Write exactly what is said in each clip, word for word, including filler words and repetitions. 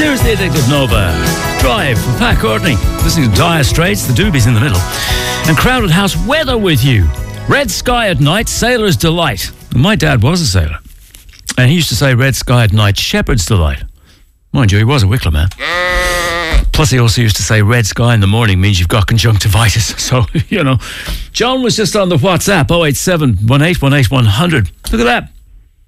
Seriously Addictive Nova. Drive with Pat Courtney. Listening to Dire Straits, the Doobies in the middle. And Crowded House weather with you. Red sky at night, sailor's delight. My dad was a sailor. And he used to say red sky at night, shepherd's delight. Mind you, he was a Wicklow man. Plus, he also used to say red sky in the morning means you've got conjunctivitis. So, you know. John was just on the WhatsApp, oh eight seven, one eight one eight, one hundred. Look at that.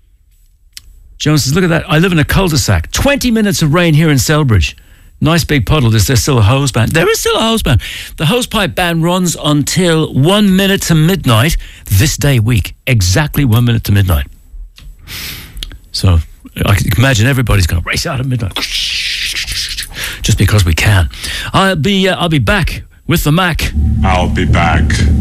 John says, look at that. I live in a cul-de-sac. twenty minutes of rain here in Selbridge. Nice big puddle. Is there still a hose ban? There is still a hose ban. The hosepipe ban runs until one minute to midnight this day week. Exactly one minute to midnight. So I can imagine everybody's going to race out at midnight. Just because we can. I'll be, uh, I'll be back with the Mac. I'll be back.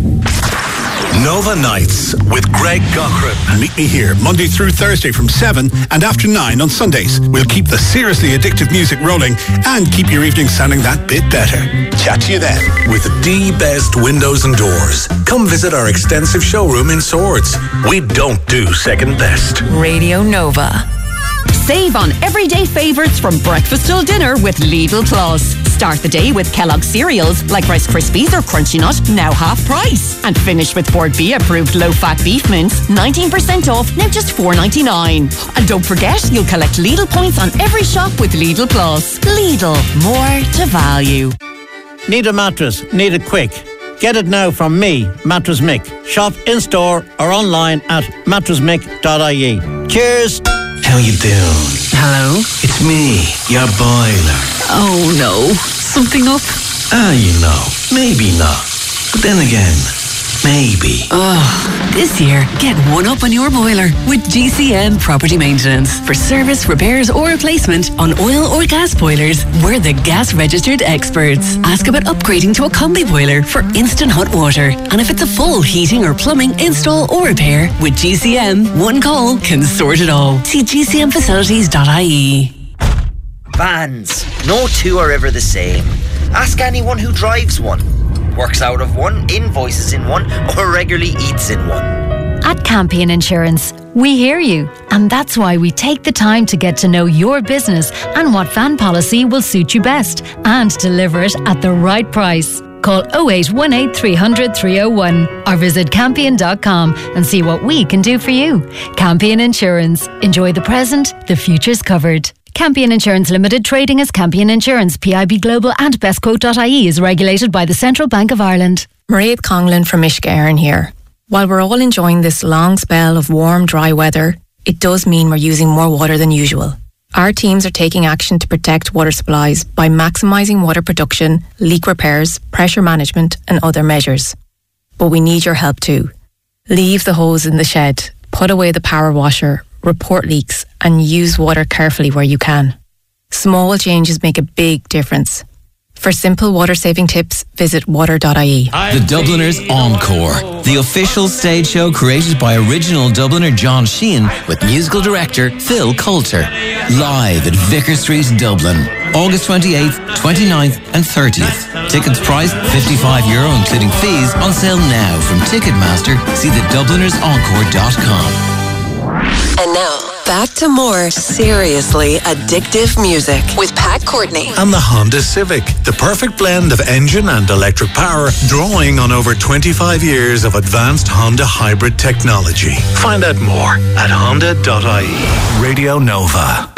Nova Nights with Greg Cochran. Meet me here Monday through Thursday from seven and after nine on Sundays. We'll keep the seriously addictive music rolling and keep your evening sounding that bit better. Chat to you then. With the best windows and doors. Come visit our extensive showroom in Swords. We don't do second best. Radio Nova. Save on everyday favourites from breakfast till dinner with Lidl Plus. Start the day with Kellogg's cereals like Rice Krispies or Crunchy Nut, now half price. And finish with Bord B approved low-fat beef mince, nineteen percent off, now just four ninety-nine. And don't forget, you'll collect Lidl points on every shop with Lidl Plus. Lidl, more to value. Need a mattress? Need it quick? Get it now from me, Mattress Mick. Shop in-store or online at mattress mick dot I E. Cheers! How you doing? Hello? It's me, your boiler. Oh no, something up? Ah, you know, maybe not. But then again, maybe. Oh, this year, get one up on your boiler with G C M Property Maintenance. For service, repairs or replacement on oil or gas boilers, we're the gas registered experts. Ask about upgrading to a combi boiler for instant hot water. And if it's a full heating or plumbing install or repair, with G C M, one call can sort it all. See G C M facilities dot I E. Vans. No two are ever the same. Ask anyone who drives one, works out of one, invoices in one, or regularly eats in one. At Campion Insurance, we hear you. And that's why we take the time to get to know your business and what van policy will suit you best and deliver it at the right price. Call oh eight one eight, three hundred, three oh one or visit campion dot com and see what we can do for you. Campion Insurance. Enjoy the present, the future's covered. Campion Insurance Limited, trading as Campion Insurance, P I B Global and bestquote dot I E is regulated by the Central Bank of Ireland. Mairead Conglin from Uisce Éireann here. While we're all enjoying this long spell of warm, dry weather, it does mean we're using more water than usual. Our teams are taking action to protect water supplies by maximising water production, leak repairs, pressure management and other measures. But we need your help too. Leave the hose in the shed, put away the power washer, report leaks and use water carefully where you can. Small changes make a big difference. For simple water-saving tips, visit water dot I E. The Dubliners Encore, the official stage show created by original Dubliner John Sheehan with musical director Phil Coulter. Live at Vicar Street, Dublin, August twenty-eighth, twenty-ninth and thirtieth. Tickets priced fifty-five euro including fees, on sale now from Ticketmaster. See the dubliners encore dot com. And now, back to more seriously addictive music with Pat Courtney. And the Honda Civic, the perfect blend of engine and electric power, drawing on over twenty-five years of advanced Honda hybrid technology. Find out more at honda dot I E. Radio Nova.